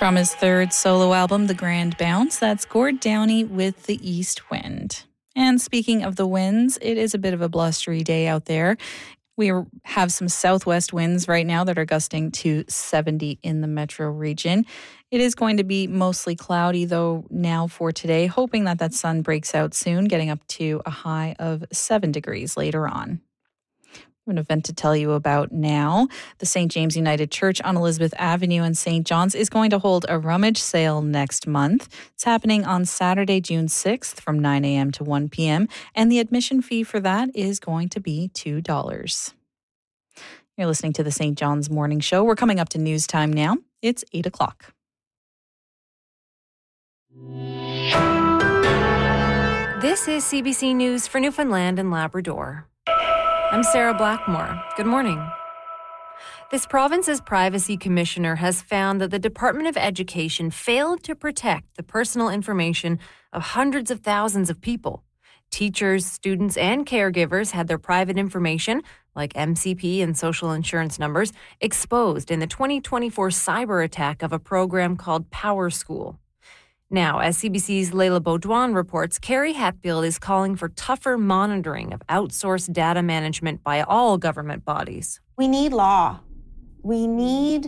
From his third solo album, The Grand Bounce, that's Gord Downie with The East Wind. And speaking of the winds, it is a bit of a blustery day out there. We have some southwest winds right now that are gusting to 70 in the metro region. It is going to be mostly cloudy, though, now for today, hoping that that sun breaks out soon, getting up to a high of 7 degrees later on. An event to tell you about now. The St. James United Church on Elizabeth Avenue in St. John's is going to hold a rummage sale next month. It's happening on Saturday, June 6th from 9 a.m. to 1 p.m. And the admission fee for that is going to be $2. You're listening to the St. John's Morning Show. We're coming up to news time now. It's 8 o'clock. This is CBC News for Newfoundland and Labrador. I'm Sarah Blackmore. Good morning. This province's privacy commissioner has found that the Department of Education failed to protect the personal information of hundreds of thousands of people. Teachers, students, and caregivers had their private information, like MCP and social insurance numbers, exposed in the 2024 cyber attack of a program called PowerSchool. Now, as CBC's Leila Baudouin reports, Carrie Hatfield is calling for tougher monitoring of outsourced data management by all government bodies. We need law. We need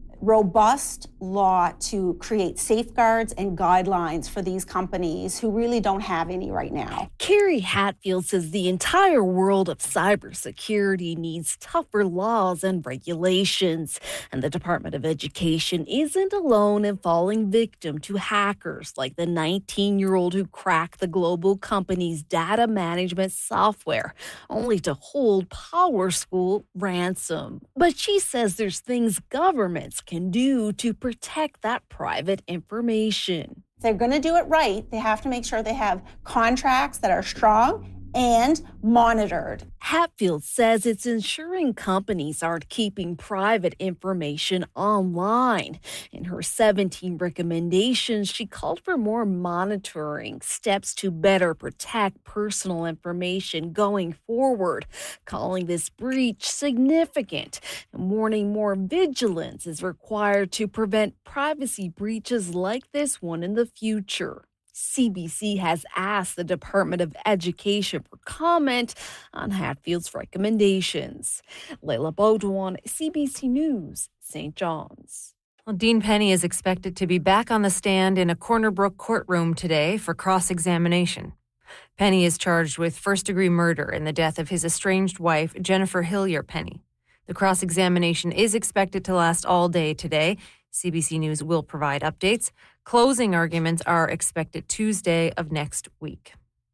robust law to create safeguards and guidelines for these companies who really don't have any right now. Carrie Hatfield says the entire world of cybersecurity needs tougher laws and regulations. And the Department of Education isn't alone in falling victim to hackers like the 19-year-old who cracked the global company's data management software, only to hold PowerSchool ransom. But she says there's things governments can do to protect that private information. If they're going to do it right, they have to make sure they have contracts that are strong and monitored. Hatfield says it's ensuring companies aren't keeping private information online. In her 17 recommendations, she called for more monitoring, steps to better protect personal information going forward, calling this breach significant and warning more vigilance is required to prevent privacy breaches like this one in the future. CBC has asked the Department of Education for comment on Hatfield's recommendations. Leila Baudouin, CBC News, St. John's. Well, Dean Penny is expected to be back on the stand in a Corner Brook courtroom today for cross-examination. Penny is charged with first-degree murder in the death of his estranged wife, Jennifer Hillier Penny. The cross-examination is expected to last all day today. CBC News will provide updates. Closing arguments are expected Tuesday of next week.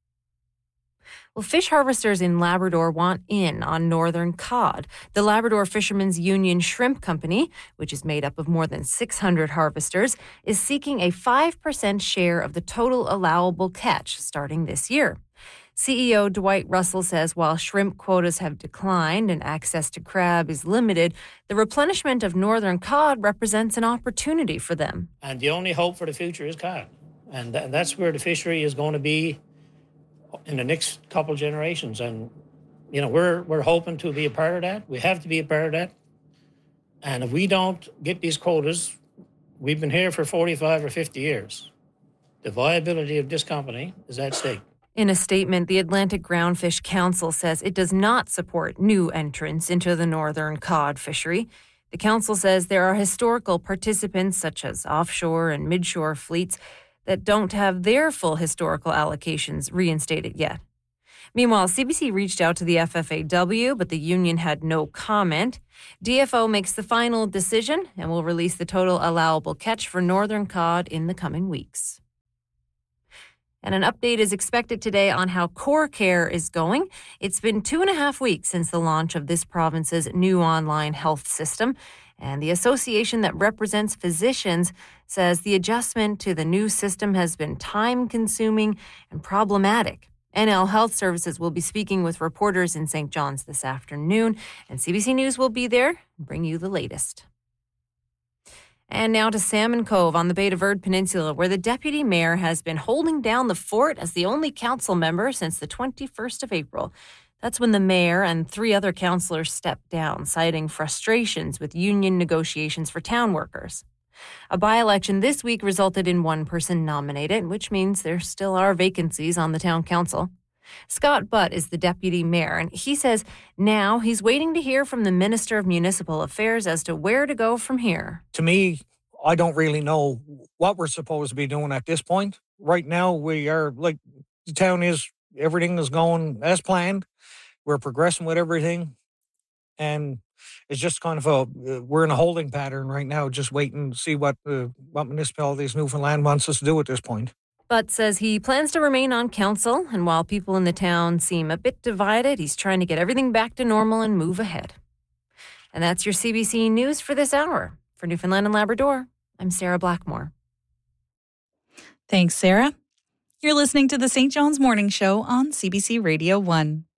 Well, fish harvesters in Labrador want in on northern cod. The Labrador Fishermen's Union Shrimp Company, which is made up of more than 600 harvesters, is seeking a 5% share of the total allowable catch starting this year. CEO Dwight Russell says while shrimp quotas have declined and access to crab is limited, the replenishment of northern cod represents an opportunity for them. And the only hope for the future is cod. And that's where the fishery is going to be in the next couple generations. And, you know, we're hoping to be a part of that. We have to be a part of that. And if we don't get these quotas, we've been here for 45 or 50 years. The viability of this company is at stake. In a statement, the Atlantic Groundfish Council says it does not support new entrants into the northern cod fishery. The council says there are historical participants, such as offshore and midshore fleets, that don't have their full historical allocations reinstated yet. Meanwhile, CBC reached out to the FFAW, but the union had no comment. DFO makes the final decision and will release the total allowable catch for northern cod in the coming weeks. And an update is expected today on how Core Care is going. It's been 2.5 weeks since the launch of this province's new online health system, and the association that represents physicians says the adjustment to the new system has been time-consuming and problematic. NL Health Services will be speaking with reporters in St. John's this afternoon, and CBC News will be there and bring you the latest. And now to Salmon Cove on the Bay de Verde Peninsula, where the deputy mayor has been holding down the fort as the only council member since the 21st of April. That's when the mayor and 3 other councillors stepped down, citing frustrations with union negotiations for town workers. A by-election this week resulted in one person nominated, which means there still are vacancies on the town council. Scott Butt is the deputy mayor, and he says now he's waiting to hear from the Minister of Municipal Affairs as to where to go from here. To me, I don't really know what we're supposed to be doing at this point. Right now, we are like the town is, everything is going as planned. We're progressing with everything. And it's just kind of we're in a holding pattern right now, just waiting to see what municipalities Newfoundland wants us to do at this point. Butt says he plans to remain on council, and while people in the town seem a bit divided, he's trying to get everything back to normal and move ahead. And that's your CBC News for this hour. For Newfoundland and Labrador, I'm Sarah Blackmore. Thanks, Sarah. You're listening to the St. John's Morning Show on CBC Radio 1.